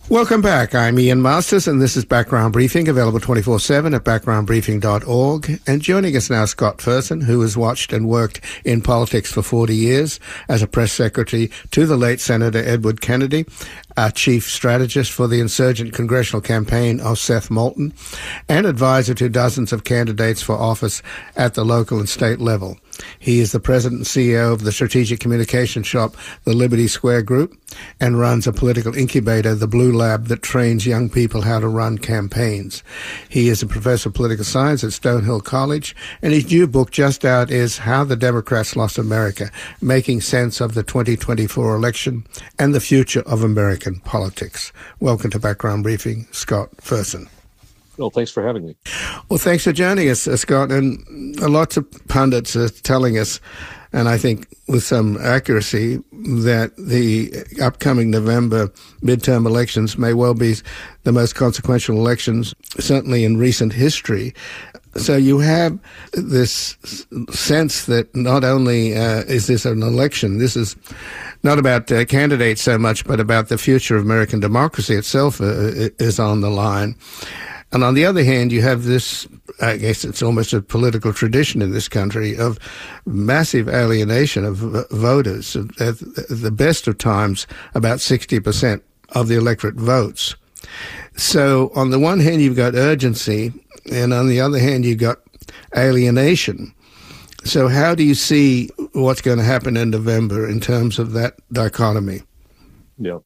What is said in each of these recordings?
Welcome back. I'm Ian Masters, and this is Background Briefing, available 24/7 at backgroundbriefing.org. And joining us now, Scott Fersen, who has watched and worked in politics for 40 years as a press secretary to the late Senator Edward Kennedy, a chief strategist for the insurgent congressional campaign of Seth Moulton, and advisor to dozens of candidates for office at the local and state level. He is the president and CEO of the strategic communication shop, the Liberty Square Group, and runs a political incubator, the Blue Lab, that trains young people how to run campaigns. He is a professor of political science at Stonehill College, and his new book just out is How the Democrats Lost America, Making Sense of the 2024 Election and the Future of American Politics. Welcome to Background Briefing, Scott Fersen. Well, thanks for having me. Well, thanks for joining us, Scott. And lots of pundits are telling us, and I think with some accuracy, that the upcoming November midterm elections may well be the most consequential elections, certainly in recent history. So you have this sense that not only is this an election, this is not about candidates so much, but about the future of American democracy itself is on the line. And on the other hand, you have this, I guess it's almost a political tradition in this country, of massive alienation of voters. At the best of times, about 60% of the electorate votes. So on the one hand, you've got urgency, and on the other hand, you've got alienation. So how do you see what's going to happen in November in terms of that dichotomy? Yeah.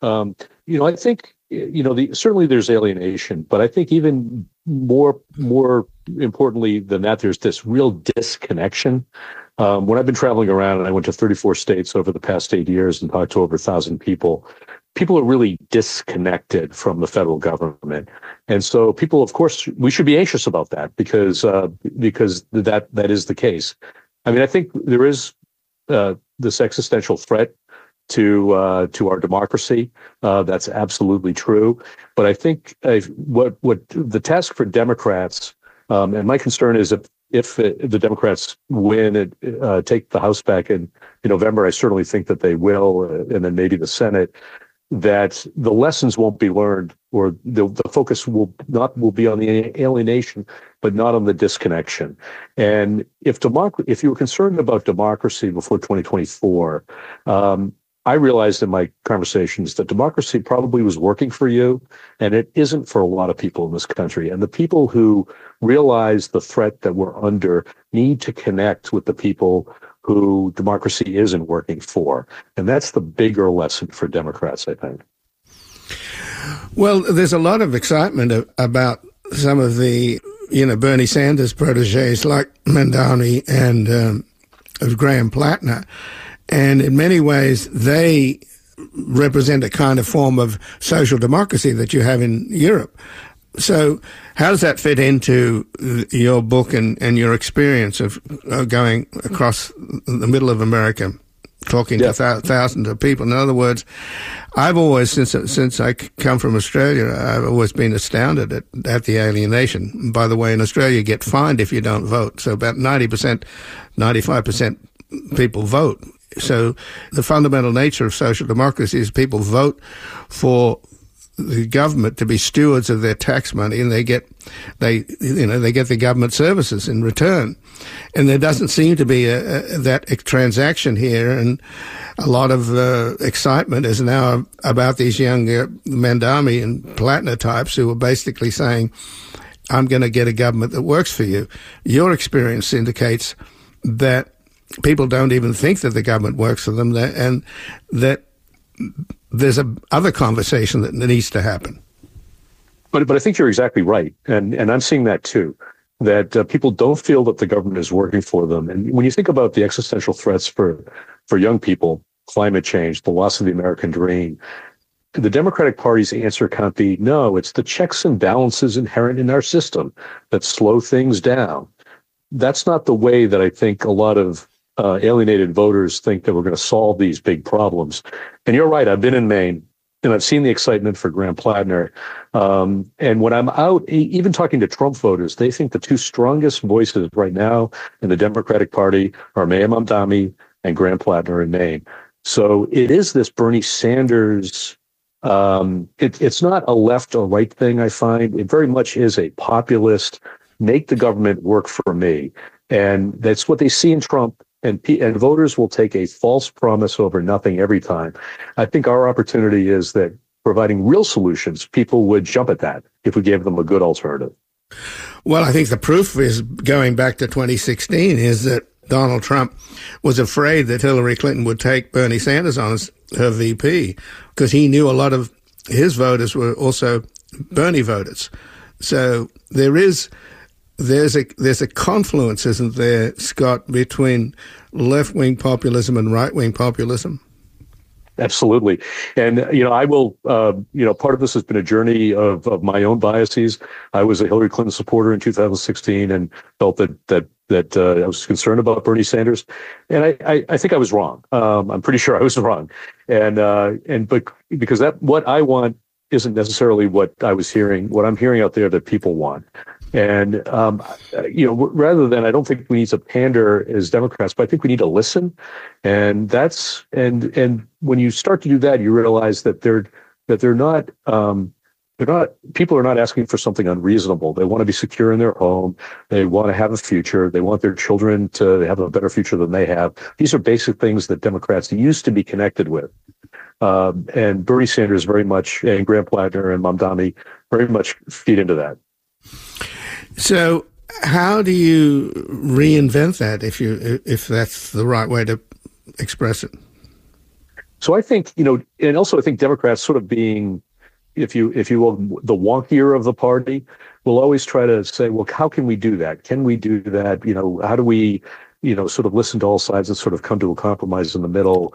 I think, certainly there's alienation, but I think even more importantly than that, there's this real disconnection. When I've been traveling around, and I went to 34 states over the past 8 years and talked to over 1,000 people are really disconnected from the federal government. And so people, of course, we should be anxious about that because that is the case. I mean, I think there is this existential threat to our democracy. That's absolutely true. But I think what the task for Democrats, and my concern is if the Democrats win and take the House back in November, I certainly think that they will, and then maybe the Senate, that the lessons won't be learned, or the focus will be on the alienation, but not on the disconnection. And if you were concerned about democracy before 2024, I realized in my conversations that democracy probably was working for you, and it isn't for a lot of people in this country. And the people who realize the threat that we're under need to connect with the people who democracy isn't working for. And that's the bigger lesson for Democrats, I think. Well, there's a lot of excitement about some of the, Bernie Sanders proteges like Mamdani and Graham Plattner. And in many ways, they represent a kind of form of social democracy that you have in Europe. So how does that fit into your book and your experience of going across the middle of America, talking to thousands of people? In other words, I've always, since I come from Australia, I've always been astounded at the alienation. By the way, in Australia, you get fined if you don't vote. So about 90%, 95% people vote. So the fundamental nature of social democracy is people vote for the government to be stewards of their tax money, and they get the government services in return. And there doesn't seem to be that transaction here, and a lot of excitement is now about these young Mamdani and Plattner types who are basically saying, I'm going to get a government that works for you. Your experience indicates that people don't even think that the government works for them, and that there's other conversation that needs to happen. But I think you're exactly right, and I'm seeing that too. That people don't feel that the government is working for them. And when you think about the existential threats for young people, climate change, the loss of the American dream, the Democratic Party's answer can't be no. It's the checks and balances inherent in our system that slow things down. That's not the way that I think a lot of alienated voters think that we're going to solve these big problems. And you're right. I've been in Maine, and I've seen the excitement for Graham Plattner. And when I'm out, even talking to Trump voters, they think the two strongest voices right now in the Democratic Party are Mayor Mamdani and Graham Plattner in Maine. So it is this Bernie Sanders It's not a left or right thing, I find. It very much is a populist, make the government work for me. And that's what they see in Trump. And voters will take a false promise over nothing every time. I think our opportunity is that providing real solutions, people would jump at that if we gave them a good alternative. Well, I think the proof is going back to 2016 is that Donald Trump was afraid that Hillary Clinton would take Bernie Sanders on as her VP because he knew a lot of his voters were also Bernie voters. So there's a confluence, isn't there, Scott, between left-wing populism and right-wing populism? Absolutely. And, I will, part of this has been a journey of my own biases. I was a Hillary Clinton supporter in 2016 and felt that I was concerned about Bernie Sanders. And I think I was wrong. I'm pretty sure I was wrong. But because what I want isn't necessarily what I was hearing, what I'm hearing out there that people want. And, rather than, I don't think we need to pander as Democrats, but I think we need to listen. And and when you start to do that, you realize that people are not asking for something unreasonable. They want to be secure in their home. They want to have a future. They want their children to have a better future than they have. These are basic things that Democrats used to be connected with. And Bernie Sanders very much, and Graham Plattner and Mamdani very much feed into that. So how do you reinvent that if that's the right way to express it? So I think, and also I think Democrats sort of being, if you will, the wonkier of the party, will always try to say, well, how can we do that? Can we do that? How do we, sort of listen to all sides and sort of come to a compromise in the middle?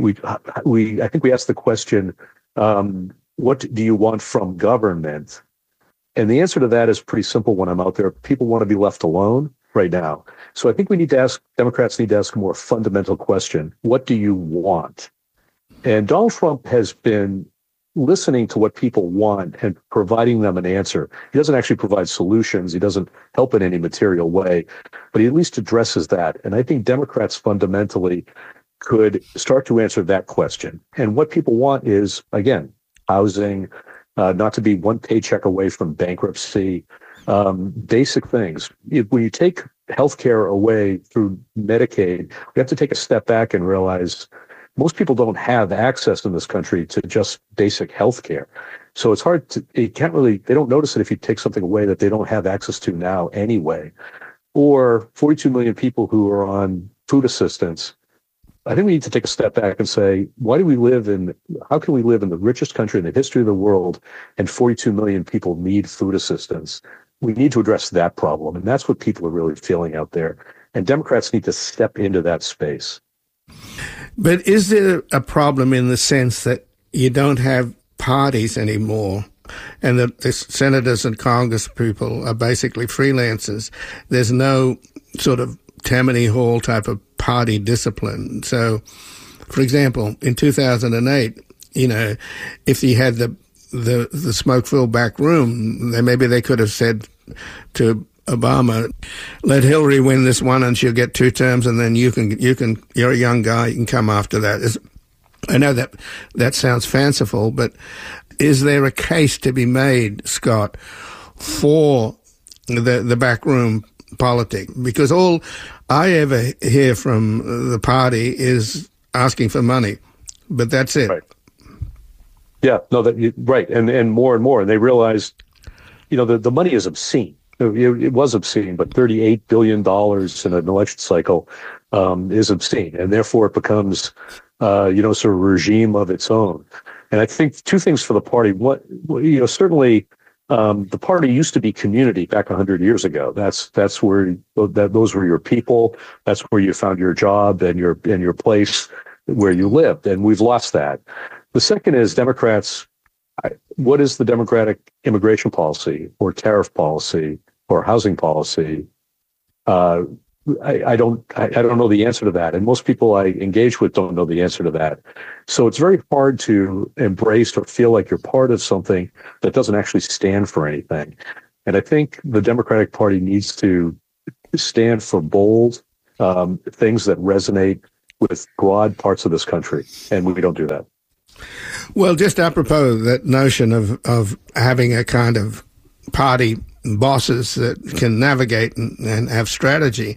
I think we asked the question, what do you want from government? And the answer to that is pretty simple when I'm out there. People want to be left alone right now. So I think Democrats need to ask a more fundamental question. What do you want? And Donald Trump has been listening to what people want and providing them an answer. He doesn't actually provide solutions. He doesn't help in any material way, but he at least addresses that. And I think Democrats fundamentally could start to answer that question. And what people want is, again, housing, not to be one paycheck away from bankruptcy, basic things. When you take healthcare away through Medicaid, we have to take a step back and realize most people don't have access in this country to just basic healthcare. So it's hard they don't notice it if you take something away that they don't have access to now anyway. Or 42 million people who are on food assistance. I think we need to take a step back and say, how can we live in the richest country in the history of the world and 42 million people need food assistance? We need to address that problem. And that's what people are really feeling out there. And Democrats need to step into that space. But is there a problem in the sense that you don't have parties anymore and that the senators and Congress people are basically freelancers? There's no sort of Tammany Hall type of party discipline. So, for example, in 2008, if you had the smoke-filled back room, then maybe they could have said to Obama, let Hillary win this one and she'll get 2 terms, and then you're a young guy, you can come after that. I know that sounds fanciful, but is there a case to be made, Scott, for the backroom politic? Because all I ever hear from the party is asking for money, but that's it. Right. Yeah, no, right. And more, and they realized, the money is obscene. It was obscene, but $38 billion in an election cycle is obscene. And therefore it becomes, sort of a regime of its own. And I think 2 things for the party. Certainly the party used to be community back 100 years ago. That's where those were your people. That's where you found your job and your place where you lived. And we've lost that. The second is Democrats. What is the Democratic immigration policy or tariff policy or housing policy? I don't know the answer to that. And most people I engage with don't know the answer to that. So it's very hard to embrace or feel like you're part of something that doesn't actually stand for anything. And I think the Democratic Party needs to stand for bold things that resonate with broad parts of this country. And we don't do that. Well, just apropos that notion of having a kind of party bosses that can navigate and have strategy,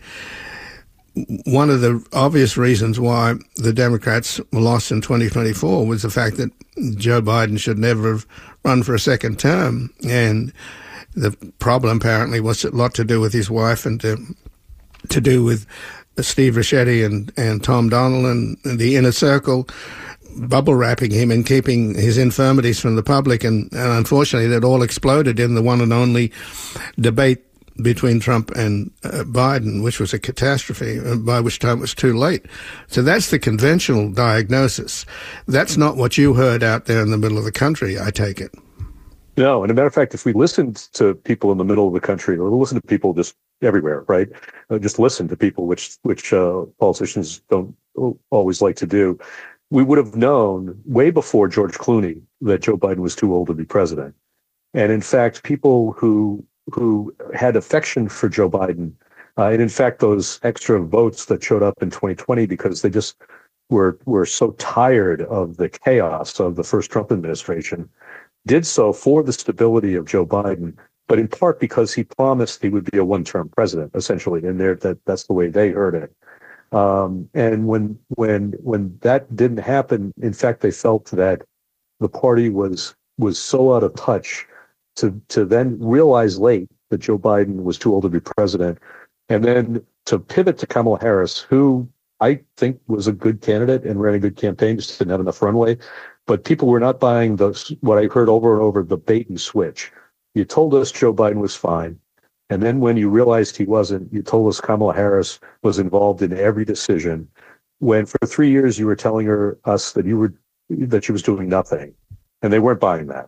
one of the obvious reasons why the Democrats were lost in 2024 was the fact that Joe Biden should never have run for a second term. And the problem apparently was a lot to do with his wife and to do with Steve Ricchetti and Tom Donald and the inner circle bubble wrapping him and keeping his infirmities from the public. And unfortunately, that all exploded in the one and only debate between Trump and Biden, which was a catastrophe, by which time it was too late. So that's the conventional diagnosis. That's not what you heard out there in the middle of the country, I take it. No, and a matter of fact, if we listened to people in the middle of the country, or listen to people just everywhere, right? Just listen to people, which politicians don't always like to do. We would have known way before George Clooney that Joe Biden was too old to be president. And in fact, people who had affection for Joe Biden, and in fact, those extra votes that showed up in 2020 because they just were so tired of the chaos of the first Trump administration, did so for the stability of Joe Biden, but in part because he promised he would be a one-term president, essentially. And that's the way they heard it. And when that didn't happen, in fact, they felt that the party was so out of touch to then realize late that Joe Biden was too old to be president, and then to pivot to Kamala Harris, who I think was a good candidate and ran a good campaign, just didn't have enough runway. But people were not buying what I heard over and over, the bait and switch. You told us Joe Biden was fine. And then when you realized he wasn't, you told us Kamala Harris was involved in every decision. When for 3 years you were telling us that she was doing nothing, and they weren't buying that.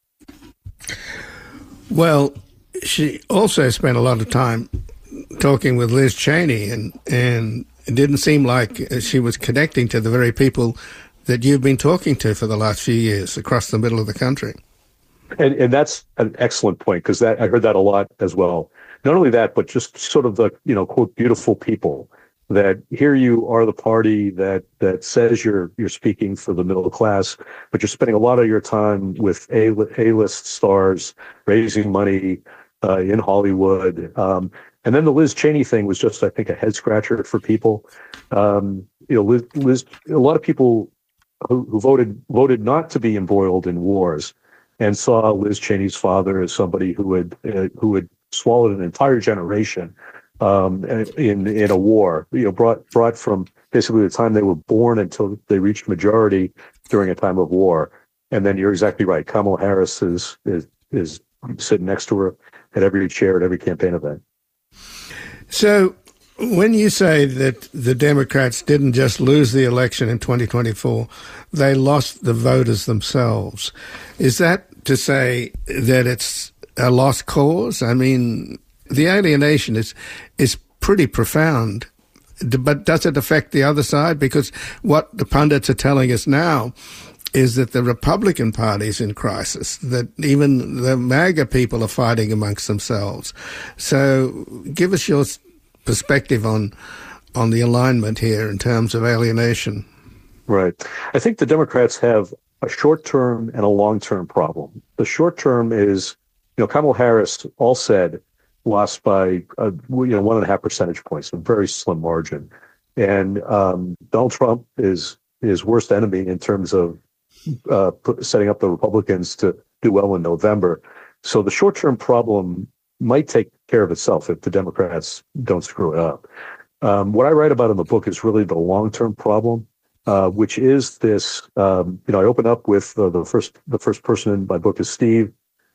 Well, she also spent a lot of time talking with Liz Cheney, and it didn't seem like she was connecting to the very people that you've been talking to for the last few years across the middle of the country. And that's an excellent point, because I heard that a lot as well. Not only that, but just sort of the, quote, beautiful people that here you are, the party that says you're speaking for the middle class, but you're spending a lot of your time with A-list stars, raising money in Hollywood. And then the Liz Cheney thing was just, I think, a head scratcher for people. Liz, a lot of people who voted not to be embroiled in wars and saw Liz Cheney's father as somebody who had swallowed an entire generation in a war, brought from basically the time they were born until they reached majority during a time of war. And then you're exactly right. Kamala Harris is sitting next to her at every chair at every campaign event. So when you say that the Democrats didn't just lose the election in 2024, they lost the voters themselves, is that to say that it's a lost cause? I mean, the alienation is pretty profound, but does it affect the other side? Because what the pundits are telling us now is that the Republican Party is in crisis, that even the MAGA people are fighting amongst themselves. So give us your perspective on the alignment here in terms of alienation. Right. I think the Democrats have a short-term and a long-term problem. The short-term is, Kamala Harris, all said, lost by 1.5 percentage points, a very slim margin. And Donald Trump is his worst enemy in terms of setting up the Republicans to do well in November. So the short-term problem might take care of itself if the Democrats don't screw it up. What I write about in the book is really the long-term problem, which is this. I open up with the first person in my book is Steve,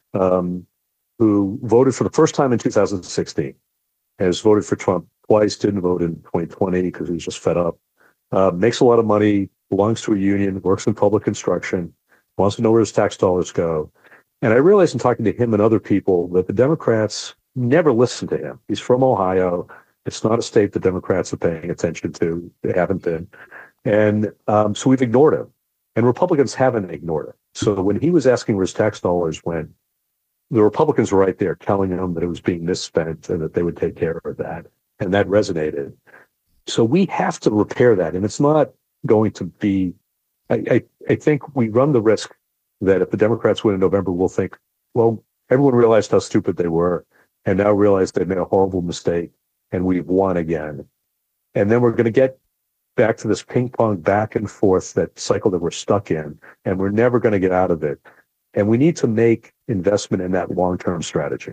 who voted for the first time in 2016, has voted for Trump twice, didn't vote in 2020 because he was just fed up. Makes a lot of money, belongs to a union, works in public construction, wants to know where his tax dollars go. And I realized in talking to him and other people that the Democrats never listen to him. He's from Ohio. It's not a state the Democrats are paying attention to. They haven't been. And so we've ignored him. And Republicans haven't ignored him. So when he was asking where his tax dollars went, the Republicans were right there telling him that it was being misspent and that they would take care of that. And that resonated. So we have to repair that. And it's not going to be I think we run the risk that if the Democrats win in November, we'll think, well, everyone realized how stupid they were and now realize they made a horrible mistake and we've won again. And then we're going to get back to this ping pong back and forth, that cycle that we're stuck in, and we're never going to get out of it. And we need to make investment in that long-term strategy.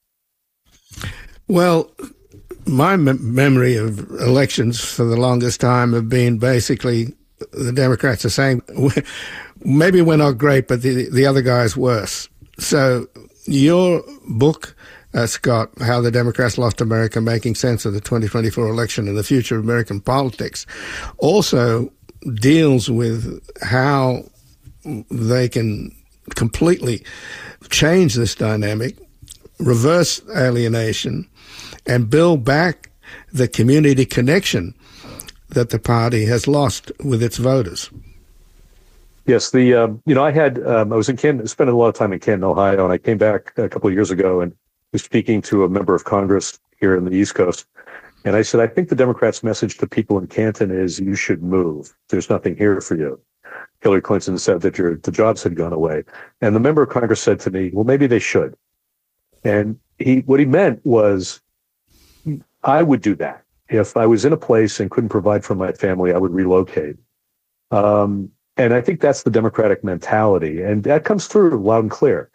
Well, my memory of elections for the longest time have been basically the Democrats are saying, maybe we're not great, but the other guy's worse. So your book, Scott, How the Democrats Lost America, Making Sense of the 2024 Election and the Future of American Politics, also deals with how they can completely change this dynamic, reverse alienation, and build back the community connection that the party has lost with its voters. Yes, I was in Canton, spent a lot of time in Canton, Ohio, and I came back a couple of years ago and was speaking to a member of Congress here in the East Coast. And I said, I think the Democrats' message to people in Canton is you should move. There's nothing here for you. Hillary Clinton said that the jobs had gone away. And the member of Congress said to me, well, maybe they should. And what he meant was, I would do that. If I was in a place and couldn't provide for my family, I would relocate. And I think that's the Democratic mentality. And that comes through loud and clear.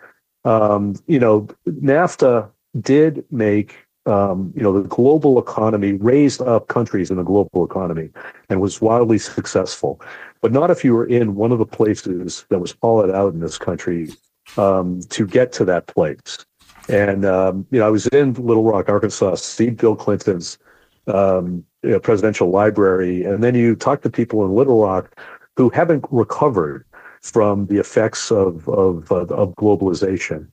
NAFTA did make, the global economy, raised up countries in the global economy and was wildly successful. But not if you were in one of the places that was hollowed out in this country to get to that place. And, I was in Little Rock, Arkansas, see Bill Clinton's presidential library. And then you talk to people in Little Rock who haven't recovered from the effects of globalization.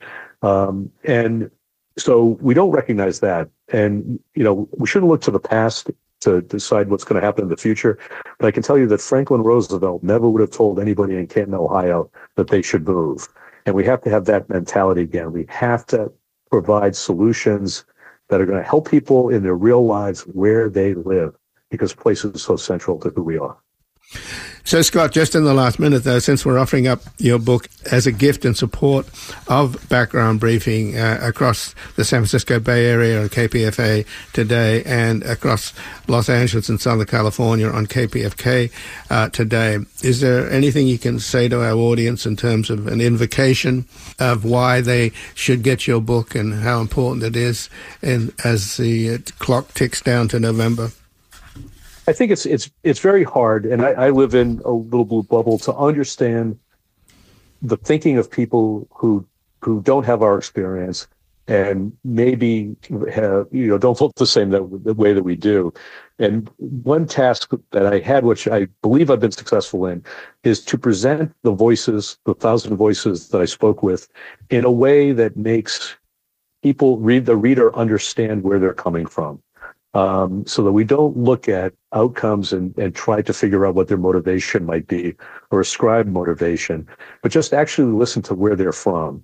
And so we don't recognize that. And, we shouldn't look to the past to decide what's going to happen in the future. But I can tell you that Franklin Roosevelt never would have told anybody in Canton, Ohio, that they should move. And we have to have that mentality again. We have to provide solutions that are going to help people in their real lives where they live, because place is so central to who we are. So, Scott, just in the last minute, though, since we're offering up your book as a gift in support of Background Briefing across the San Francisco Bay Area on KPFA today and across Los Angeles and Southern California on KPFK today, is there anything you can say to our audience in terms of an invocation of why they should get your book and how important it is as the clock ticks down to November? I think it's very hard, and I live in a little blue bubble, to understand the thinking of people who don't have our experience and maybe have, don't vote the way that we do. And one task that I had, which I believe I've been successful in, is to present the 1,000 voices that I spoke with, in a way that makes the reader understand where they're coming from. So that we don't look at outcomes and try to figure out what their motivation might be or ascribe motivation, but just actually listen to where they're from.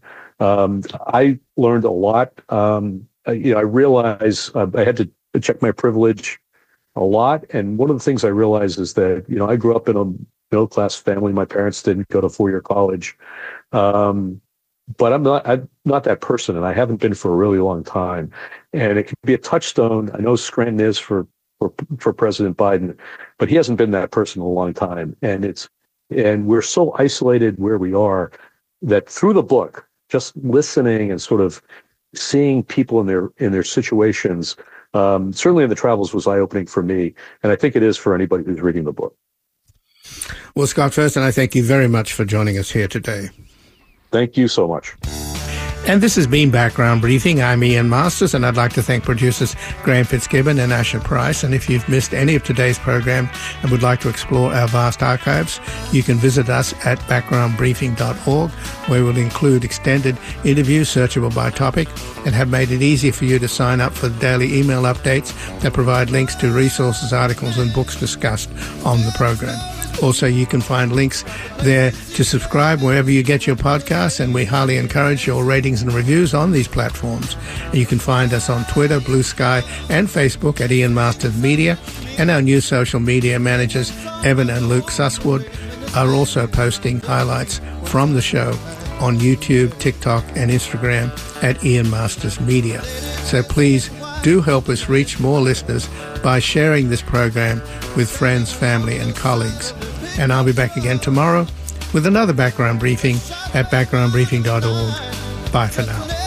I learned a lot. I realized I had to check my privilege a lot. And one of the things I realized is that, I grew up in a middle-class family. My parents didn't go to four-year college. But I'm not that person, and I haven't been for a really long time. And it can be a touchstone. I know Scranton is for President Biden, but he hasn't been that person in a long time. And we're so isolated where we are that through the book, just listening and sort of seeing people in their situations, certainly in the travels, was eye-opening for me, and I think it is for anybody who's reading the book. Well, Scott Thurston, I thank you very much for joining us here today. Thank you so much. And this has been Background Briefing. I'm Ian Masters, and I'd like to thank producers Graham Fitzgibbon and Asher Price. And if you've missed any of today's program and would like to explore our vast archives, you can visit us at backgroundbriefing.org, where we'll include extended interviews searchable by topic and have made it easy for you to sign up for daily email updates that provide links to resources, articles, and books discussed on the program. Also, you can find links there to subscribe wherever you get your podcasts, and we highly encourage your ratings and reviews on these platforms. And you can find us on Twitter, Blue Sky, and Facebook at Ian Masters Media, and our new social media managers, Evan and Luke Susswood, are also posting highlights from the show on YouTube, TikTok, and Instagram at Ian Masters Media. So please do help us reach more listeners by sharing this program with friends, family, and colleagues. And I'll be back again tomorrow with another background briefing at backgroundbriefing.org. Bye for now.